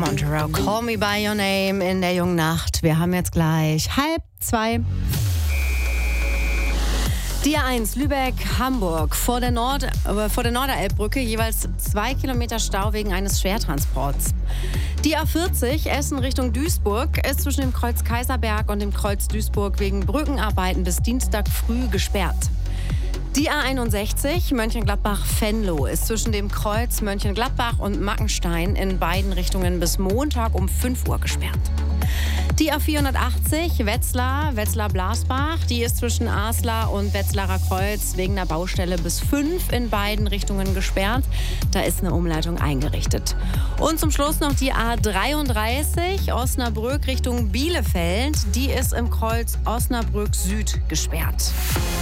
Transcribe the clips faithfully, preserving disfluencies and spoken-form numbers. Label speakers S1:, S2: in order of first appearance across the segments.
S1: Montero, Call Me By Your Name in der jungen Nacht. Wir haben jetzt gleich halb zwei. Die A eins Lübeck-Hamburg vor der, Nord, äh, vor der Norderelbbrücke jeweils zwei Kilometer Stau wegen eines Schwertransports. Die A vierzig Essen Richtung Duisburg ist zwischen dem Kreuz Kaiserberg und dem Kreuz Duisburg wegen Brückenarbeiten bis Dienstag früh gesperrt. Die A einundsechzig Mönchengladbach-Venlo ist zwischen dem Kreuz Mönchengladbach und Mackenstein in beiden Richtungen bis Montag um fünf Uhr gesperrt. Die A vierhundertachtzig Wetzlar, Wetzlar-Blasbach, die ist zwischen Aslar und Wetzlarer Kreuz wegen einer Baustelle bis fünf in beiden Richtungen gesperrt. Da ist eine Umleitung eingerichtet. Und zum Schluss noch die A dreiunddreißig Osnabrück Richtung Bielefeld. Die ist im Kreuz Osnabrück Süd gesperrt.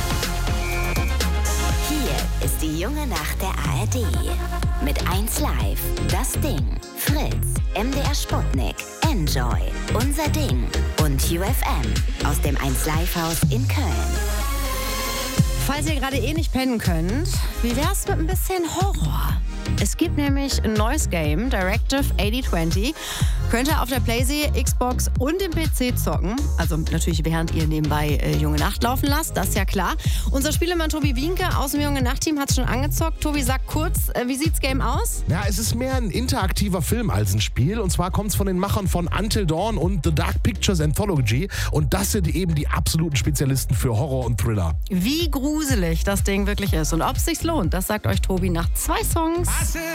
S2: Hier ist die junge Nacht der A R D. Mit eins Live, Das Ding, Fritz, M D R Sputnik, Enjoy, Unser Ding und U F M aus dem eins Live Haus in Köln.
S1: Falls ihr gerade eh nicht pennen könnt, wie wär's mit ein bisschen Horror? Es gibt nämlich ein neues Game, Directive achtzig zwanzig. Könnt ihr auf der PlayStation, Xbox und dem P C zocken. Also natürlich während ihr nebenbei äh, Junge Nacht laufen lasst, das ist ja klar. Unser Spielemann Tobi Wienke aus dem Junge Nacht-Team hat es schon angezockt. Tobi, sag kurz, äh, wie sieht's Game aus?
S3: Ja, es ist mehr ein interaktiver Film als ein Spiel. Und zwar kommt es von den Machern von Until Dawn und The Dark Pictures Anthology. Und das sind eben die absoluten Spezialisten für Horror und Thriller.
S1: Wie gruselig das Ding wirklich ist und ob es sich lohnt, das sagt euch Tobi nach zwei Songs.